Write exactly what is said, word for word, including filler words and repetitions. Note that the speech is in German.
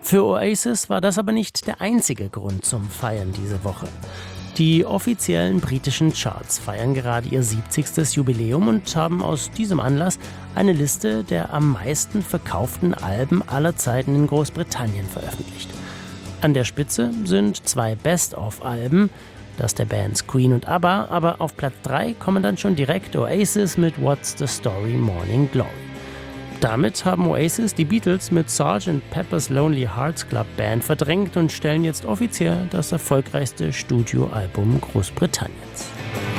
Für Oasis war das aber nicht der einzige Grund zum Feiern diese Woche. Die offiziellen britischen Charts feiern gerade ihr siebzigstes Jubiläum und haben aus diesem Anlass eine Liste der am meisten verkauften Alben aller Zeiten in Großbritannien veröffentlicht. An der Spitze sind zwei Best-of-Alben, das der Bands Queen und ABBA, aber auf Platz drei kommen dann schon direkt Oasis mit What's the Story Morning Glory. Damit haben Oasis die Beatles mit Sergeant Pepper's Lonely Hearts Club Band verdrängt und stellen jetzt offiziell das erfolgreichste Studioalbum Großbritanniens.